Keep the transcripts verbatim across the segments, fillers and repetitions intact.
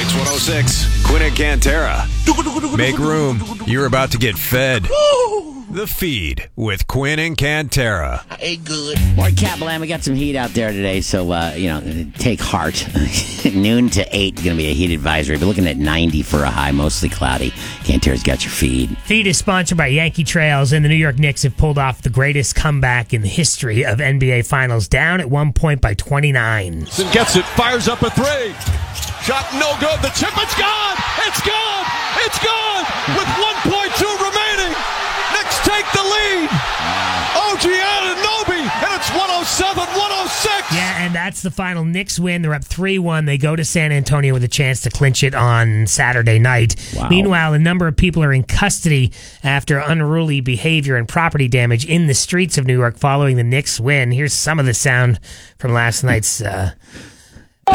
It's one oh six. Quinn and Cantera. Make room. You're about to get fed. The Feed with Quinn and Cantera. I ate good. Morning, Caplan. We got some heat out there today, so, uh, you know, take heart. Noon to eight is going to be a heat advisory. We're looking at ninety for a high, mostly cloudy. Cantera's got your feed. Feed is sponsored by Yankee Trails, and the New York Knicks have pulled off the greatest comeback in the history of N B A Finals, down at one point by twenty-nine. Gets it, fires up a three. Shot no good. The chip, it's gone. It's gone. It's gone. With one point two remaining. Knicks take the lead. O G Anunoby, and it's one oh seven one oh six. Yeah, and that's the final Knicks win. They're up three one. They go to San Antonio with a chance to clinch it on Saturday night. Wow. Meanwhile, a number of people are in custody after unruly behavior and property damage in the streets of New York following the Knicks win. Here's some of the sound from last night's... Uh, I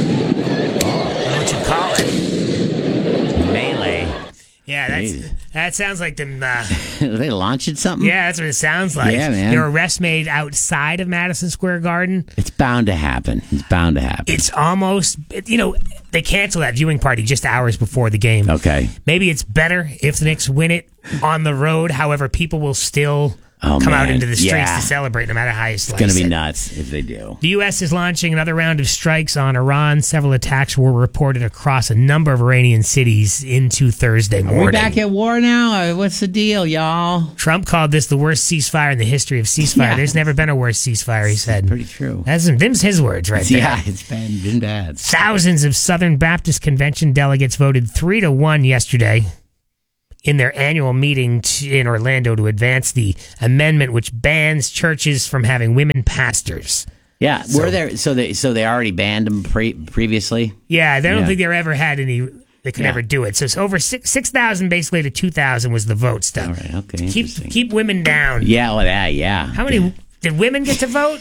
don't know what you call it. Melee. Yeah, that's, that sounds like them... Uh, Are they launching something? yeah, that's what it sounds like. Yeah, man. There were arrests made outside of Madison Square Garden. It's bound to happen. It's bound to happen. It's almost... You know, they canceled that viewing party just hours before the game. Okay. Maybe it's better if the Knicks win it on the road. However, people will still... Oh, come man. out into the streets Yeah. to celebrate no matter how you It's slice going to be it. nuts if they do. The U S is launching another round of strikes on Iran. Several attacks were reported across a number of Iranian cities into Thursday morning. Are we back at war now? Uh, What's the deal, y'all? Trump called this the worst ceasefire in the history of ceasefire. Yeah. There's never been a worse ceasefire, he said. Pretty true. That's them's his words right there. Yeah, it's been, been bad. Thousands of Southern Baptist Convention delegates voted three to one yesterday in their annual meeting t- in Orlando to advance the amendment which bans churches from having women pastors. Yeah, So- were there? So they so they already banned them pre- previously. Yeah, they don't Yeah. think they ever had any. They could Yeah. never do it. So it's over six six thousand, basically to two thousand was the vote stuff. All right, okay, Keep interesting. keep women down. Yeah, well, that yeah. How many did women get to vote?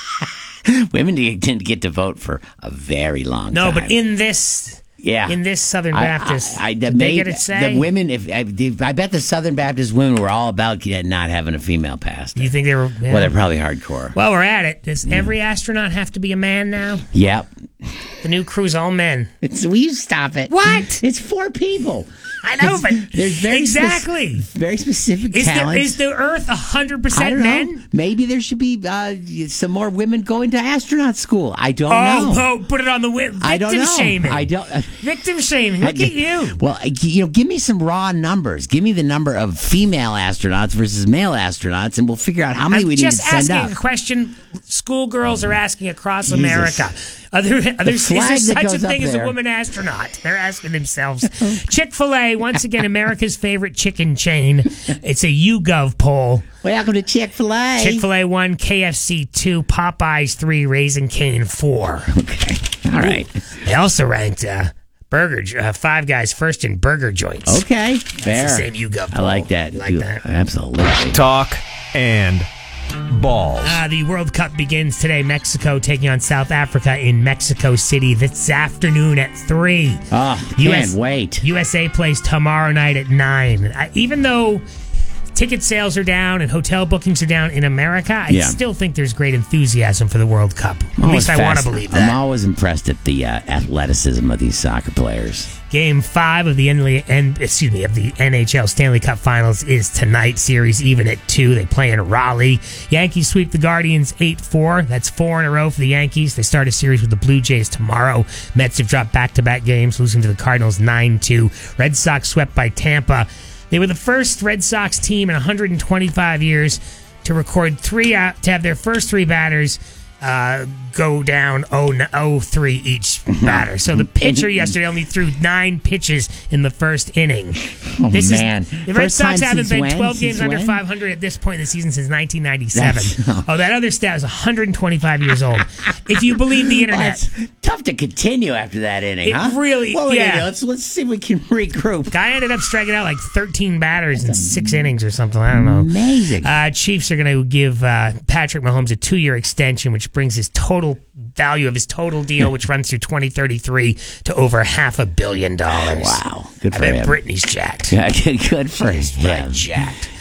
Women didn't get to vote for a very long No, time. but in this. yeah, In this Southern I- Baptist, I, I, did the, they maid- get a say? the women. If I, I bet the Southern Baptist women were all about not having a female pastor. You think they were? Yeah. Well, they're probably hardcore. Well, we're at it. Does every astronaut have to be a man now? Yep. The new crew's all men. It's, will you stop it? What? It's four people. I know, It's- but there's very exactly. spec- very specific Is the, talents. is the Earth a hundred I percent don't men? know. Maybe there should be uh, some more women going to astronaut school. I don't Oh, know. oh, put it on the wi- victim I don't know. shaming. I don't. Uh, Victim shaming. Look at you. Well, uh, you know, give me some raw numbers. Give me the number of female astronauts versus male astronauts, and we'll figure out how many I'm we need just to send asking up. a question schoolgirls are asking across Jesus. America. Are there, are there, is there flag that such a goes up thing as a there. woman astronaut? They're asking themselves. Chick-fil-A, once again, America's favorite chicken chain. It's a YouGov poll. Welcome to Chick-fil-A. Chick-fil-A one, K F C two, Popeyes three, Raising Cane four. Okay. All right. They also ranked uh, burger uh, Five Guys first in burger joints. Okay. Fair. It's the same YouGov I poll. like that. You like You- that? Absolutely. Talk and balls. Uh, the World Cup begins today. Mexico taking on South Africa in Mexico City this afternoon at three. Oh, can't U S wait. U S A plays tomorrow night at nine. I, even though ticket sales are down and hotel bookings are down in America, I Yeah. still think there's great enthusiasm for the World Cup. At I'm least I always want to fast- believe that. I'm always impressed at the uh, athleticism of these soccer players. Game five of the N- N- excuse me of the N H L Stanley Cup Finals is tonight. Series even at two. They play in Raleigh. Yankees sweep the Guardians eight four. That's four in a row for the Yankees. They start a series with the Blue Jays tomorrow. Mets have dropped back-to-back games, losing to the Cardinals nine two. Red Sox swept by Tampa. They were the first Red Sox team in one hundred twenty-five years to record three out, to have their first three batters uh, go down oh three each batter. So the pitcher yesterday only threw nine pitches in the first inning. Oh, This man. Is, the Red First Sox time haven't since been when? twelve games Since under when? five hundred at this point in the season since nineteen ninety-seven. That's- Oh, that other stat is one hundred twenty-five years old. If you believe the Well, internet. it's tough to continue after that inning, It huh? really- What are we gonna yeah. do? Let's, let's see if we can regroup. Guy ended up striking out like thirteen batters in six innings or something. I don't know. Amazing. Uh, Chiefs are going to give uh, Patrick Mahomes a two-year extension, which brings his total value of his total deal, which runs through twenty thirty-three, to over half a billion dollars. Wow. Good I for bet him. Brittany's jacked. Yeah, good, good for She's him. right jacked.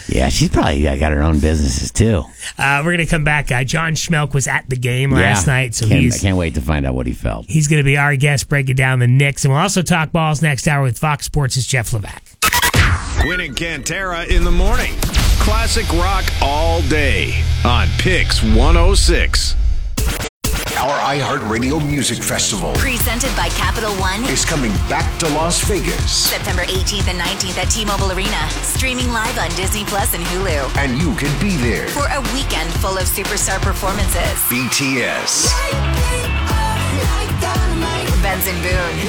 Yeah, she's probably uh, got her own businesses, too. Uh, we're going to come back. Uh, John Schmelk was at the game last yeah. night, so can't, he's... I can't wait to find out what he felt. He's going to be our guest breaking down the Knicks, and we'll also talk balls next hour with Fox Sports' Jeff Levac. Quinn and Cantera in the morning. Classic rock all day on Pix one oh six. Our iHeartRadio Music Festival, presented by Capital One, is coming back to Las Vegas. September eighteenth and nineteenth at T-Mobile Arena. Streaming live on Disney Plus and Hulu. And you can be there for a weekend full of superstar performances. B T S, Benson Boone,